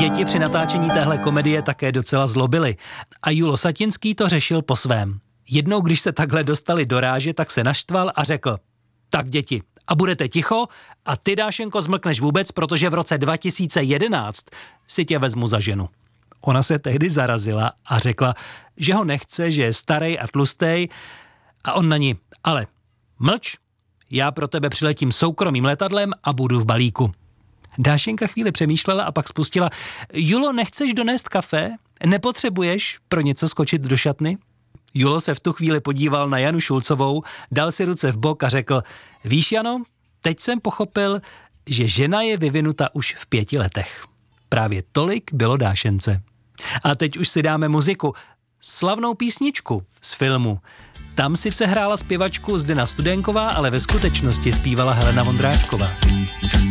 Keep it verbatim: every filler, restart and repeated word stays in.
Děti při natáčení téhle komedie také docela zlobily a Julo Satinský to řešil po svém. Jednou, když se takhle dostali do ráže, tak se naštval a řekl: tak děti, a budete ticho a ty, Dášenko, zmlkneš vůbec, protože v roce dva tisíce jedenáct si tě vezmu za ženu. Ona se tehdy zarazila a řekla, že ho nechce, že je starej a tlustej, a on na ní: ale mlč, já pro tebe přiletím soukromým letadlem a budu v balíku. Dášenka chvíli přemýšlela a pak spustila: Julo, nechceš donést kafe? Nepotřebuješ pro něco skočit do šatny? Julo se v tu chvíli podíval na Janu Šulcovou, dal si ruce v bok a řekl: víš, Jano, teď jsem pochopil, že žena je vyvinuta už v pěti letech. Právě tolik bylo Dášence. A teď už si dáme muziku. Slavnou písničku z filmu. Tam sice hrála zpěvačku Zdena Studenková, ale ve skutečnosti zpívala Helena Vondráčková.